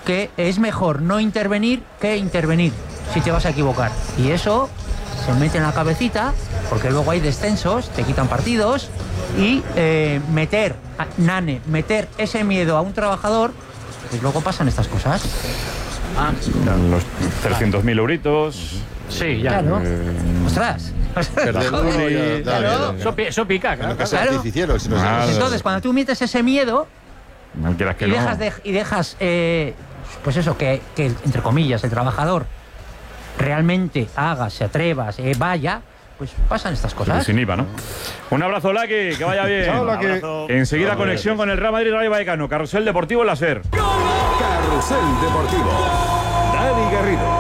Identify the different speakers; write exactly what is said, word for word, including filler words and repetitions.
Speaker 1: que es mejor no intervenir que intervenir si te vas a equivocar. Y eso se mete en la cabecita, porque luego hay descensos, te quitan partidos, y eh, meter, Nane, meter ese miedo a un trabajador, pues luego pasan estas cosas.
Speaker 2: Ah, los trescientos mil euritos.
Speaker 3: Sí, ya.
Speaker 1: Claro.
Speaker 2: Eh,
Speaker 1: Ostras.
Speaker 4: Joder, ya, ya, ya, ya.
Speaker 3: Eso, pi- eso pica, claro.
Speaker 4: Nunca sea
Speaker 1: Claro.
Speaker 4: artificiero, si no
Speaker 2: Ah,
Speaker 4: sabes.
Speaker 1: Entonces, cuando tú metes ese miedo
Speaker 2: no quieras que
Speaker 1: y
Speaker 2: no.
Speaker 1: dejas, de, y dejas eh, pues eso, que, que, entre comillas, el trabajador realmente haga, se atreva, se vaya, pues pasan estas cosas.
Speaker 2: Sin I V A, ¿no? Un abrazo, Laki, que vaya bien.
Speaker 4: Chao, Laki.
Speaker 2: Enseguida
Speaker 4: Chao,
Speaker 2: conexión con el Real Madrid Rayo Vallecano. Carrusel Deportivo en la SER.
Speaker 5: Carrusel Deportivo. Dani Garrido.